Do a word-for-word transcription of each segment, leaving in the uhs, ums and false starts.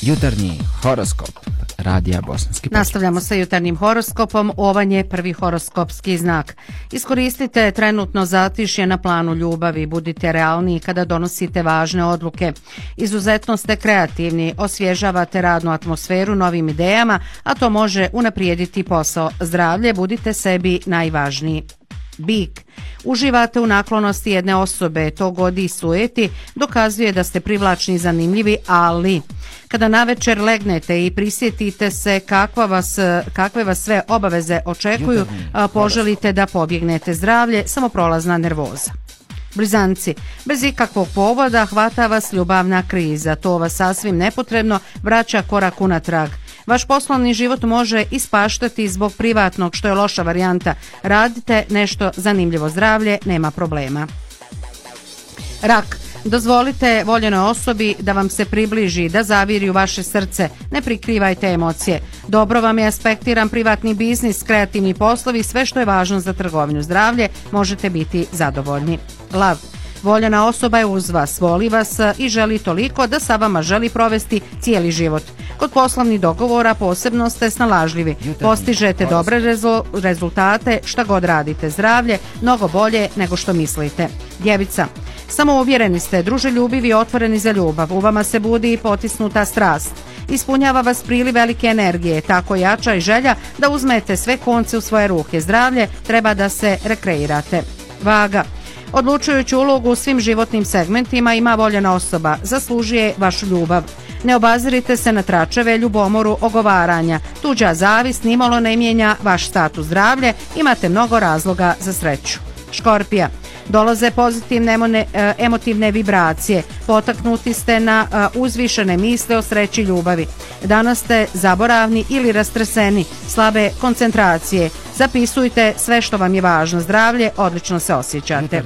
Jutarnji horoskop Radija Bosanski Potok. Nastavljamo sa jutarnjim horoskopom. Ovan je prvi horoskopski znak. Iskoristite trenutno zatišje na planu ljubavi. Budite realniji kada donosite važne odluke. Izuzetno ste kreativni, osvježavate radnu atmosferu novim idejama, a to može unaprijediti posao. Zdravlje, budite sebi najvažniji. Bik. Uživate u naklonosti jedne osobe, to godi i sujeti, dokazuje da ste privlačni i zanimljivi, ali kada navečer legnete i prisjetite se kakva vas, kakve vas sve obaveze očekuju, poželite da pobjegnete. Zdravlje, samo prolazna nervoza. Blizanci, bez ikakvog povoda hvata vas ljubavna kriza, to vas sasvim nepotrebno vraća korak unatrag. Vaš poslovni život može ispaštati zbog privatnog, što je loša varijanta. Radite nešto zanimljivo. Zdravlje, nema problema. Rak. Dozvolite voljenoj osobi da vam se približi, da zaviri u vaše srce. Ne prikrivajte emocije. Dobro vam je aspektiran privatni biznis, kreativni poslovi, sve što je važno za trgovinu. Zdravlje, možete biti zadovoljni. Lav. Voljena osoba je uz vas, voli vas i želi toliko da sa vama želi provesti cijeli život. Kod poslovnih dogovora posebno ste snalažljivi. Postižete dobre rezo- rezultate šta god radite. Zdravlje, mnogo bolje nego što mislite. Djevica. Samouvjereni ste, druželjubivi i otvoreni za ljubav. U vama se budi i potisnuta strast. Ispunjava vas priliv velike energije, tako jača i želja da uzmete sve konce u svoje ruke. Zdravlje, treba da se rekreirate. Vaga. Odlučujuću ulogu u svim životnim segmentima ima voljena osoba, zaslužuje vašu ljubav. Ne obazirite se na tračeve, ljubomoru, ogovaranja. Tuđa zavist nimalo ne mijenja vaš status. Zdravlje, imate mnogo razloga za sreću. Škorpija. Dolaze pozitivne emone, emotivne vibracije. Potaknuti ste na uzvišene misle o sreći i ljubavi. Danas ste zaboravni ili rastreseni, slabe koncentracije. Zapisujte sve što vam je važno. Zdravlje, odlično se osjećate.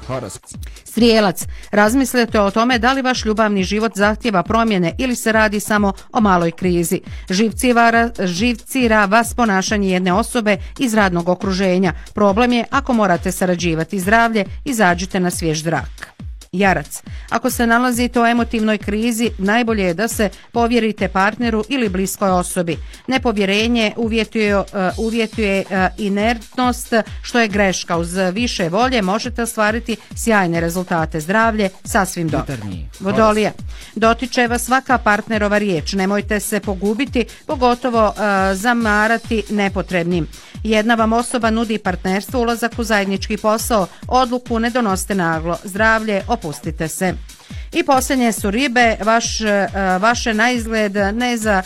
Strijelac. Razmislite o tome da li vaš ljubavni život zahtjeva promjene ili se radi samo o maloj krizi. Živcira, živcira vas ponašanje jedne osobe iz radnog okruženja. Problem je ako morate sarađivati. Zdravlje, izađite na svjež zrak. Jarac. Ako se nalazite u emotivnoj krizi, najbolje je da se povjerite partneru ili bliskoj osobi. Nepovjerenje uvjetuje, uh, uvjetuje uh, inertnost, što je greška. Uz više volje možete ostvariti sjajne rezultate. Zdravlje, sasvim dobro. Vodolija. Dotiče vas svaka partnerova riječ. Nemojte se pogubiti, pogotovo uh, zamarati nepotrebnim. Jedna vam osoba nudi partnerstvo, ulazak u zajednički posao, odluku ne donosite naglo. Zdravlje, opustite se. I posljednje su ribe, vaš, vaše naizgled ne za